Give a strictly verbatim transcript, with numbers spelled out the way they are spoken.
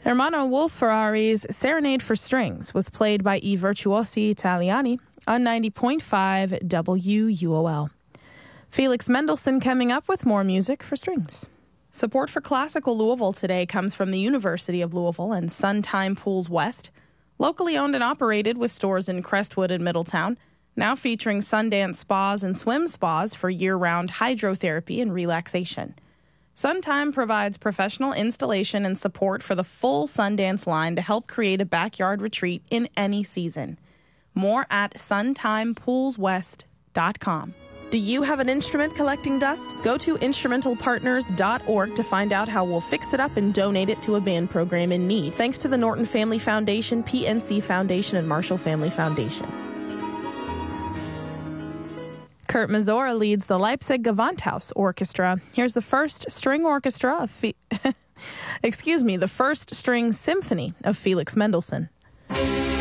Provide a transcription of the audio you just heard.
Ermanno Wolf-Ferrari's Serenade for Strings was played by I Virtuosi Italiani on ninety point five W U O L. Felix Mendelssohn coming up with more music for strings. Support for Classical Louisville today comes from the University of Louisville and Suntime Pools West, locally owned and operated with stores in Crestwood and Middletown, now featuring Sundance spas and swim spas for year-round hydrotherapy and relaxation. Suntime provides professional installation and support for the full Sundance line to help create a backyard retreat in any season. More at suntime pools west dot com. Do you have an instrument collecting dust? Go to instrumental partners dot org to find out how we'll fix it up and donate it to a band program in need. Thanks to the Norton Family Foundation, P N C Foundation, and Marshall Family Foundation. Kurt Mazora leads the Leipzig Gewandhaus Orchestra. Here's the first string orchestra of Fe- excuse me, the first string symphony of Felix Mendelssohn.